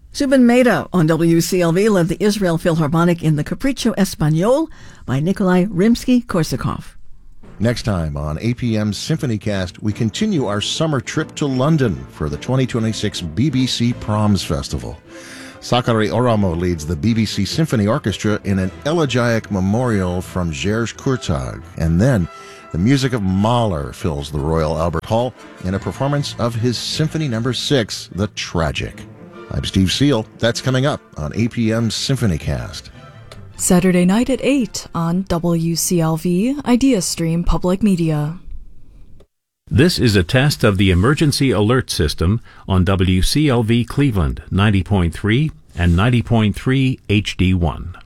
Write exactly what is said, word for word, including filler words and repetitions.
Zubin Mehta on W C L V led the Israel Philharmonic in the Capriccio Espagnol by Nikolai Rimsky-Korsakov. Next time on A P M's SymphonyCast, we continue our summer trip to London for the twenty twenty-six B B C Proms Festival. Sakari Oramo leads the B B C Symphony Orchestra in an elegiac memorial from Jerzy Kurtag. And then the music of Mahler fills the Royal Albert Hall in a performance of his Symphony Number Six, The Tragic. I'm Steve Seal. That's coming up on A P M's SymphonyCast. Saturday night at eight on W C L V IdeaStream Public Media. This is a test of the emergency alert system on W C L V Cleveland ninety point three and ninety point three H D one.